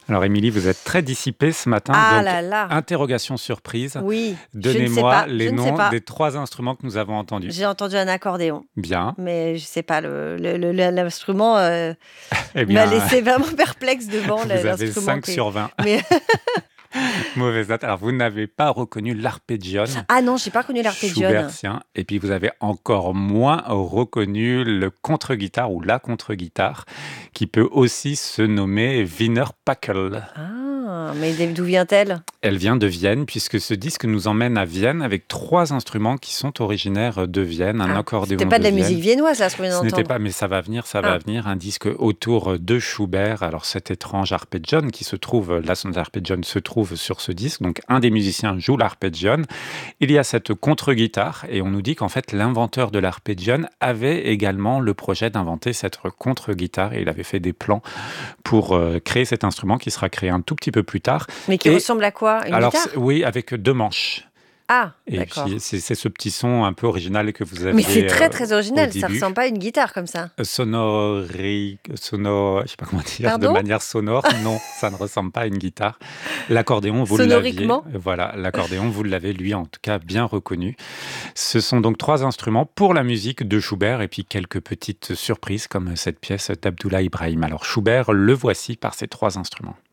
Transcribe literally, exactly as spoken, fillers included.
Alors Émilie, vous êtes très dissipée ce matin, Ah donc là là, interrogation surprise. oui, je ne sais Donnez-moi pas, je les ne sais noms pas. des trois instruments que nous avons entendus. J'ai entendu un accordéon, Bien. mais je sais pas le le le le l'instrument, heu, Eh m'a bien, laissé vraiment perplexe devant le vous avez l'instrument cinq qui sur vingt. mais Mauvaise note. Alors, vous n'avez pas reconnu l'arpégione ah non, j'ai pas connu l'arpégione. schubertien. Et puis, vous avez encore moins reconnu le contre-guitare ou la contre-guitare, qui peut aussi se nommer Wiener Packel. Ah, mais d d'où vient-elle? Elle vient de Vienne, puisque ce disque nous emmène à Vienne avec trois instruments qui sont originaires de Vienne. Un Ah, c'était accordéon pas de de la musique Vienne. viennoise là, ce qu'on vient Ce n'était d'entendre? pas, mais ça va venir, ça va Ah, venir, un disque autour de Schubert. Alors cet étrange arpégione qui se trouve, la sonate arpégione se trouve sur ce disque, donc un des musiciens joue l'arpégione. Il y a cette contre-guitare et on nous dit qu'en fait l'inventeur de l'arpégione avait également le projet d'inventer cette contre-guitare et il avait fait des plans pour euh, créer cet instrument qui sera créé un tout petit peu plus tard. mais qui Et ressemble à quoi? Une alors c'est- guitare? oui, avec deux manches. Ah, Et puis d'accord. c'est c'est ce petit son un peu original que vous Mais c'est aviez très, euh, très au original, ça début. ressemble pas à une guitare comme ça. Sonori, sonore, je sais pas comment dire, de Pardon? manière sonore. Non, ça ne ressemble pas à une guitare. L'accordéon, vous l'aviez. Sonoriquement? Voilà, l'accordéon, vous l'avez, lui, en tout cas, bien reconnu. Ce sont donc trois instruments pour la musique de Schubert et puis quelques petites surprises comme cette pièce d'Abdullah Ibrahim. Alors, Schubert, le voici par ces trois instruments.